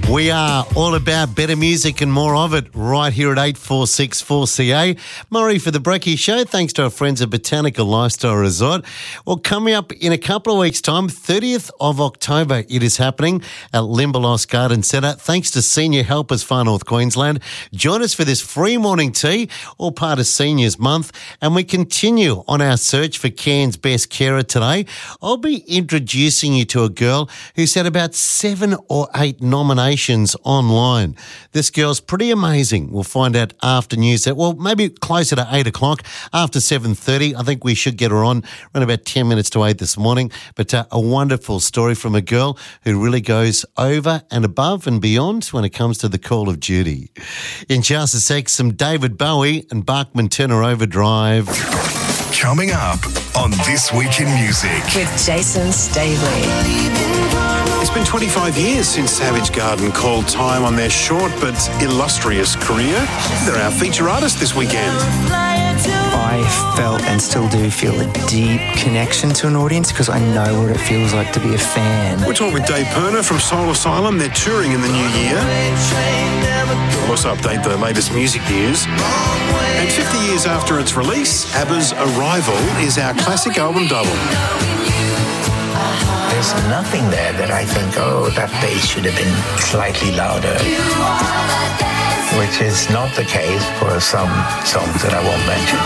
We are all about better music and more of it right here at 846 4CA. Murray for the Brekkie Show, thanks to our friends at Botanical Lifestyle Resort. Well, coming up in a couple of weeks' time, 30th of October, it is happening at Limberlost Garden Centre, thanks to Senior Helpers Far North Queensland. Join us for this free morning tea, all part of Seniors Month, and we continue on our search for Cairns Best Carer today. I'll be introducing you to a girl who's had about 7 or 8 nominations online. This girl's pretty amazing. We'll find out after news. Well, maybe closer to 8 o'clock, after 7:30. I think we should get her on around about 10 minutes to 8 this morning. But a wonderful story from a girl who really goes over and above and beyond when it comes to the call of duty. In just a sec, some David Bowie and Bachman Turner Overdrive. Coming up on This Week in Music with Jason Staveley. It's been 25 years since Savage Garden called time on their short but illustrious career. They're our feature artist this weekend. I felt and still do feel a deep connection to an audience because I know what it feels like to be a fan. We're talking with Dave Perner from Soul Asylum. They're touring in the new year. We'll also update the latest music news. And 50 years after its release, ABBA's Arrival is our classic album double. There's nothing there that I think, that bass should have been slightly louder, which is not the case for some songs that I won't mention.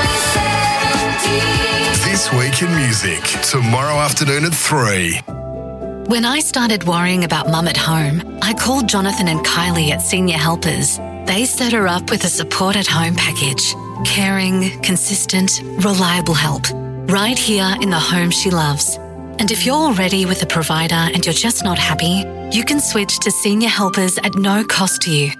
This Week in Music, tomorrow afternoon at 3. When I started worrying about Mum at home, I called Jonathan and Kylie at Senior Helpers. They set her up with a support at home package. Caring, consistent, reliable help. Right here in the home she loves. And if you're already with a provider and you're just not happy, you can switch to Senior Helpers at no cost to you.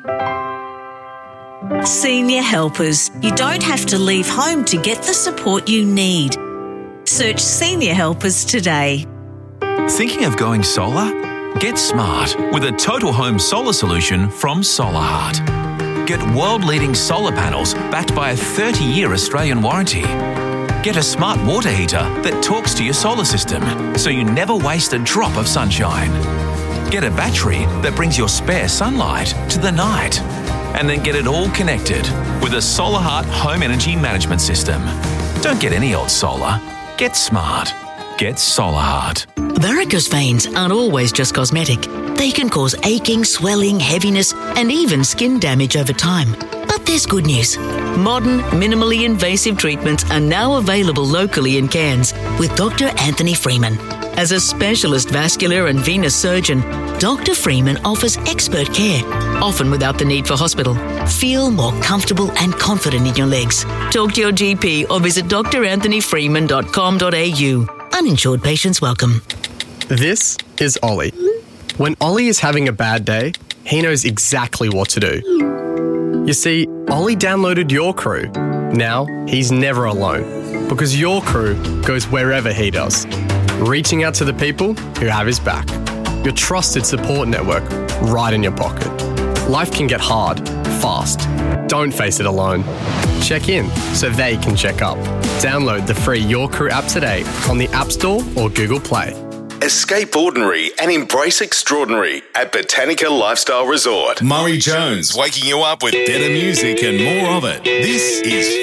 Senior Helpers. You don't have to leave home to get the support you need. Search Senior Helpers today. Thinking of going solar? Get smart with a total home solar solution from Solar Heart. Get world-leading solar panels backed by a 30-year Australian warranty. Get a smart water heater that talks to your solar system so you never waste a drop of sunshine. Get a battery that brings your spare sunlight to the night. And then get it all connected with a Solar Heart home energy management system. Don't get any old solar. Get smart. Get Solar Heart. Varicose veins aren't always just cosmetic. They can cause aching, swelling, heaviness, and even skin damage over time. But there's good news. Modern, minimally invasive treatments are now available locally in Cairns with Dr. Anthony Freeman. As a specialist vascular and venous surgeon, Dr. Freeman offers expert care, often without the need for hospital. Feel more comfortable and confident in your legs. Talk to your GP or visit dranthonyfreeman.com.au. Uninsured patients welcome. This is Ollie. When Ollie is having a bad day, he knows exactly what to do. You see, Ollie downloaded Your Crew. Now, he's never alone because Your Crew goes wherever he does, reaching out to the people who have his back. Your trusted support network right in your pocket. Life can get hard, fast. Don't face it alone. Check in so they can check up. Download the free Your Crew app today on the App Store or Google Play. Escape ordinary and embrace extraordinary at Botanica Lifestyle Resort. Murray Jones waking you up with better music and more of it. This is